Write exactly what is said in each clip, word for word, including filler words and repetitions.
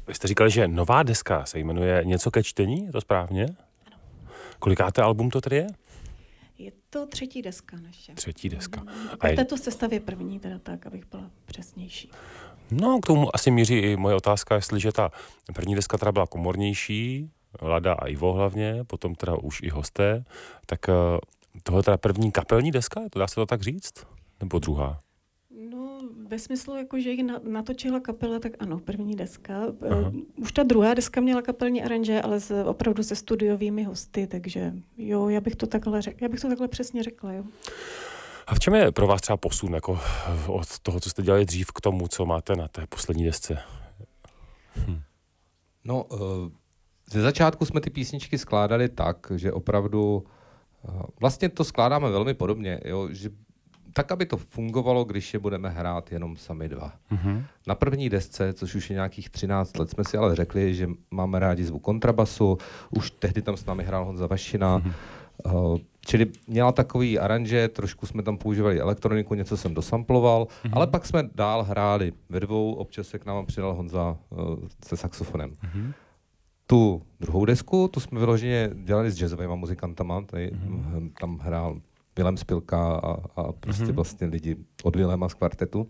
Vy jste říkali, že nová deska se jmenuje Něco ke čtení, je to správně? Ano. Kolikáté album to tedy je? Je to třetí deska naše. Třetí deska. A v této sestavě první, teda tak, abych byla přesnější. No, k tomu asi míří i moje otázka, jestliže ta první deska teda byla komornější, Lada a Ivo hlavně, potom teda už i hosté, tak tohle teda první kapelní deska, to dá se to tak říct? Nebo druhá? No, ve smyslu, jako, že ji natočila kapela, tak ano, první deska. Aha. Už ta druhá deska měla kapelní aranže, ale s, opravdu se studiovými hosty, takže jo, já bych to takhle, řek, já bych to takhle přesně řekla, jo. A v čem je pro vás třeba posun jako od toho, co jste dělali dřív, k tomu, co máte na té poslední desce? Hm. No, ze začátku jsme ty písničky skládali tak, že opravdu vlastně to skládáme velmi podobně, jo, že tak, aby to fungovalo, když je budeme hrát jenom sami dva. Mm-hmm. Na první desce, což už je nějakých třináct let, jsme si ale řekli, že máme rádi zvuk kontrabasu, už tehdy tam s námi hrál Honza Vašina, mm-hmm. uh, čili měla takový aranže, trošku jsme tam používali elektroniku, něco jsem dosamploval, mm-hmm. ale pak jsme dál hráli ve dvou, občas se k nám přidal Honza uh, se saxofonem. Mm-hmm. Tu druhou desku, tu jsme vyloženě dělali s jazzovými muzikantama, tady, mm-hmm. tam hrál Vilém Spilka a, a prostě mm-hmm. vlastně lidi od Viléma z kvartetu.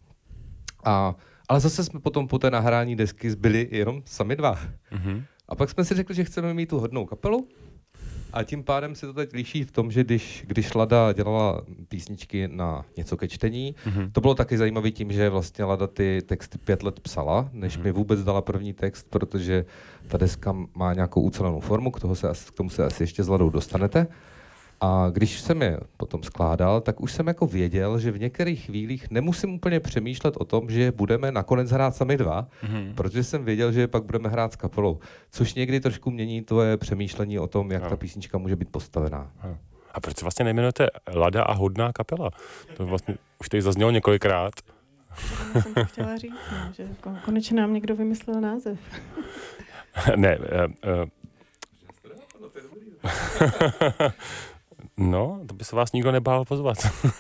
A, ale zase jsme potom po té nahrání desky zbyli jenom sami dva. Mm-hmm. A pak jsme si řekli, že chceme mít tu hodnou kapelu a tím pádem se to teď liší v tom, že když, když Lada dělala písničky na Něco ke čtení, mm-hmm. to bylo taky zajímavé tím, že vlastně Lada ty texty pět let psala, než mm-hmm. mi vůbec dala první text, protože ta deska má nějakou ucelenou formu, k, toho se, k tomu se asi ještě s Ladou dostanete. A když jsem je potom skládal, tak už jsem jako věděl, že v některých chvílích nemusím úplně přemýšlet o tom, že budeme nakonec hrát sami dva, mm-hmm. protože jsem věděl, že pak budeme hrát s kapelou. Což někdy trošku mění tvoje přemýšlení o tom, jak no. ta písnička může být postavená. No. A proč se vlastně nejmenujete Lada a hodná kapela? To vlastně už tady zaznělo několikrát. Já jsem to chtěla říct, no, že konečně nám někdo vymyslel název. ne, uh, uh, No, to by se vás nikdo nebál pozvat.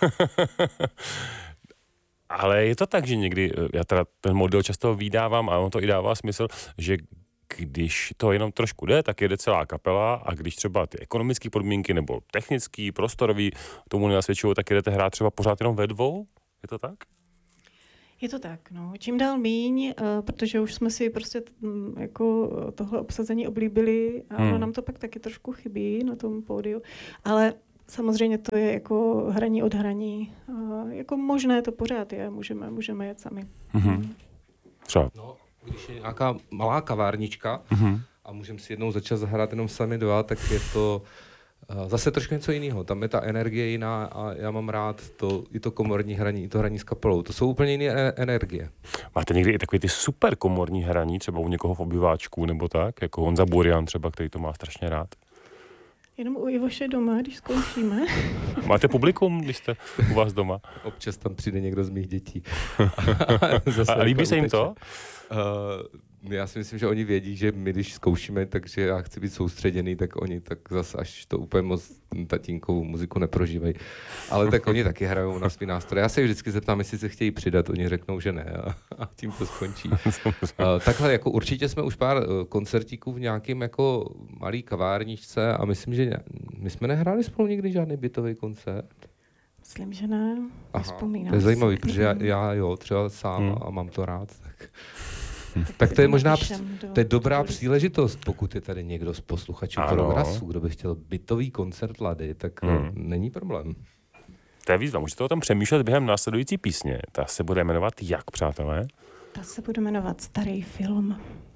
Ale je to tak, že někdy, já teda ten model často vydávám a on to i dává smysl, že když to jenom trošku jde, tak jede celá kapela a když třeba ty ekonomické podmínky nebo technický, prostorový tomu nenasvědčují, tak jedete hrát třeba pořád jenom ve dvou? Je to tak? Je to tak, no. Čím dál míň, uh, protože už jsme si prostě m, jako tohle obsazení oblíbili a hmm. nám to pak taky trošku chybí na tom pódiu, ale samozřejmě to je jako hraní od hraní. Uh, jako možné to pořád je, můžeme, můžeme jet sami. Mm-hmm. Třeba? No, když je nějaká malá kavárnička mm-hmm. a můžeme si jednou začít zahrát jenom sami dva, tak je to uh, zase trošku něco jiného. Tam je ta energie jiná a já mám rád to, i to komorní hraní, i to hraní s kapelou. To jsou úplně jiné energie. Máte někdy i takový ty super komorní hraní, třeba u někoho v obyváčku nebo tak, jako Honza Burian třeba, který to má strašně rád? Jenom u Ivoše doma, když zkoušíme. Máte publikum, když jste u vás doma? Občas tam přijde někdo z mých dětí. A, a líbí se jim to? Uh, já si myslím, že oni vědí, že my když zkoušíme, takže já chci být soustředěný, tak oni tak zase až to úplně moc tatínkovou muziku neprožívají. Ale tak oni taky hrajou na svý nástroje. Já se vždycky zeptám, jestli se chtějí přidat, oni řeknou, že ne a, a tím to skončí. uh, takhle jako určitě jsme už pár uh, koncertíků v nějakým jako malý kavárničce a myslím, že my jsme nehráli spolu nikdy žádný bytový koncert. Myslím, že ne. Vzpomínám. To je zajímavý, protože já, já jo, třeba sám hmm. a mám to rád. Tak, tak, tak to je možná to je dobrá příležitost, pokud je tady někdo z posluchačů Progressu, kdo by chtěl bytový koncert Lady, tak hmm. není problém. To je výzva, můžete o tom přemýšlet během následující písně. Ta se bude jmenovat jak, přátelé? Ta se bude jmenovat Starý film.